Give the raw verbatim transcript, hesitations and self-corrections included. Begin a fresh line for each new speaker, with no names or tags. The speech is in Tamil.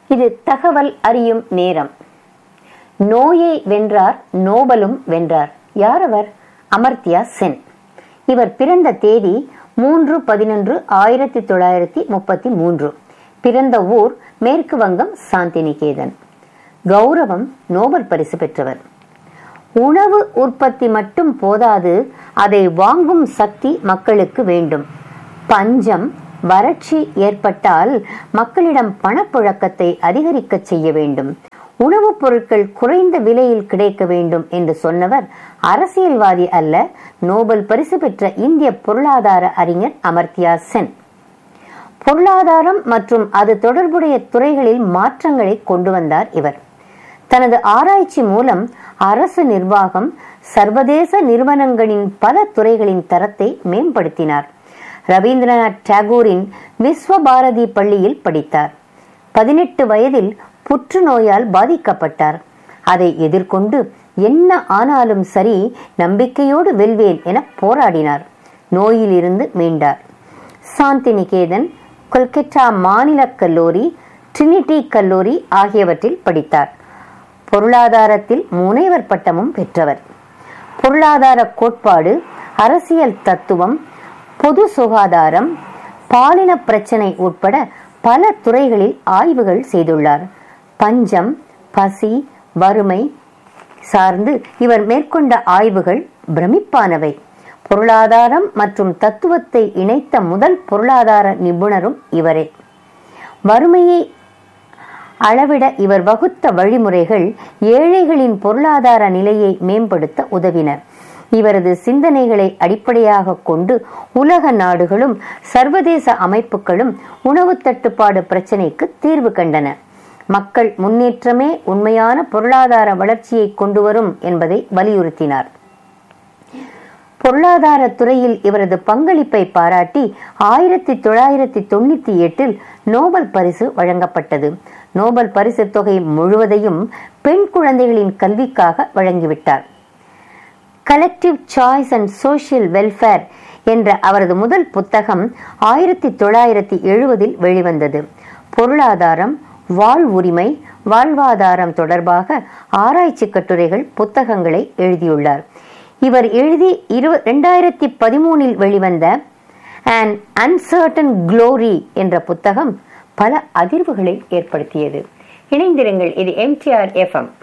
இது தகவல் அறியும் நேரம். நோயை வென்றார், நோபலும் வென்றார். யார் அவர்? அமர்த்தியா சென். இவர் பிறந்த தேதி மூன்று பதினொன்று ஆயிரத்தி தொள்ளாயிரத்தி முப்பத்தி மூன்று. பிறந்த ஊர் மேற்கு வங்கம், சாந்திநிகேதன். கௌரவம் நோபல் பரிசு பெற்றவர். உணவு உற்பத்தி மட்டும் போதாது, அதை வாங்கும் சக்தி மக்களுக்கு வேண்டும். பஞ்சம், வறட்சி ஏற்பட்டால் மக்களிடம் பணப்புழக்கத்தை அதிகரிக்க செய்ய வேண்டும். உணவுப் பொருட்கள் குறைந்த விலையில் கிடைக்க வேண்டும் என்று சொன்னவர் அரசியல்வாதி அல்ல, நோபல் பரிசு பெற்ற இந்திய பொருளாதார அறிஞர் அமர்த்தியா சென். பொருளாதாரம் மற்றும் அது தொடர்புடைய துறைகளில் மாற்றங்களை கொண்டு வந்தார் இவர். தனது ஆராய்ச்சி மூலம் அரசு நிர்வாகம், சர்வதேச நிறுவனங்களின் பல துறைகளின் தரத்தை மேம்படுத்தினார். ரவீந்திரநாத் டாகூரின் விஸ்வபாரதி பள்ளியில் படித்தார். பதினெட்டு வயதில் புற்றுநோயால் பாதிக்கப்பட்டார். அதை எதிர்கொண்டு என்ன ஆனாலும் சரி, நம்பிக்கையோடு வெல்வேன் என போராடினார். நோயிலிருந்து மீண்டார். சாந்திநிகேதன், கொல்கத்தா மாநில கல்லூரி, ட்ரினிட்டி கல்லூரி ஆகியவற்றில் படித்தார். பொருளாதாரத்தில் முனைவர் பட்டமும் பெற்றவர். பொருளாதார கோட்பாடு, அரசியல் தத்துவம், பொது சுகாதாரம், பாலின பிரச்சனை உட்பட பல துறைகளில் ஆய்வுகள் செய்துள்ளார். பஞ்சம், பசி, வறுமை சார்ந்து இவர் மேற்கொண்ட ஆய்வுகள் பிரமிப்பானவை. பொருளாதாரம் மற்றும் தத்துவத்தை இணைத்த முதல் பொருளாதார நிபுணரும் இவரே. வறுமையை அளவிட இவர் வகுத்த வழிமுறைகள் ஏழைகளின் பொருளாதார நிலையை மேம்படுத்த உதவின. இவரது சிந்தனைகளை அடிப்படையாக கொண்டு உலக நாடுகளும் சர்வதேச அமைப்புகளும் உணவு தட்டுப்பாடு பிரச்சினைக்கு தீர்வு கண்டன. மக்கள் முன்னேற்றமே உண்மையான பொருளாதார வளர்ச்சியை கொண்டு வரும் என்பதை வலியுறுத்தினார். பொருளாதார துறையில் இவரது பங்களிப்பை பாராட்டி ஆயிரத்தி தொள்ளாயிரத்தி தொண்ணூத்தி எட்டில் நோபல் பரிசு வழங்கப்பட்டது. நோபல் பரிசு தொகை முழுவதையும் பெண் குழந்தைகளின் கல்விக்காக வழங்கிவிட்டார். Collective choice and social welfare என்ற அவரது முதல் புத்தகம் ஆயிரத்தி தொள்ளாயிரத்தி எழுபதில் வெளிவந்தது. பொருளாதாரம், வாழ்வுரிமை, வாழ்வாதாரம் தொடர்பாக ஆராய்ச்சி கட்டுரைகள், புத்தகங்களை எழுதியுள்ளார். இவர் எழுதி இரண்டாயிரத்தி பதிமூனில் வெளிவந்த An Uncertain Glory என்ற புத்தகம் பல அதிர்வுகளை ஏற்படுத்தியது. இணைந்திருங்கள், இது M D R F M.